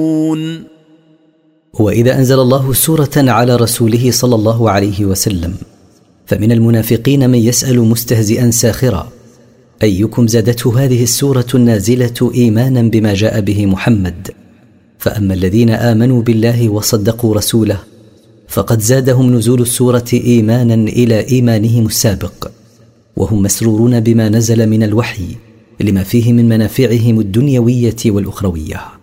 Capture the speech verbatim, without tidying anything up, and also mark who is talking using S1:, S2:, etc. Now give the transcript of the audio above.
S1: وإذا أنزل الله سورة على رسوله صلى الله عليه وسلم فمن المنافقين من يسأل مستهزئا ساخرا: أيكم زادته هذه السورة النازلة إيمانا بما جاء به محمد؟ فأما الذين آمنوا بالله وصدقوا رسوله فقد زادهم نزول السورة إيمانا إلى إيمانهم السابق، وهم مسرورون بما نزل من الوحي لما فيه من منافعهم الدنيوية والأخروية.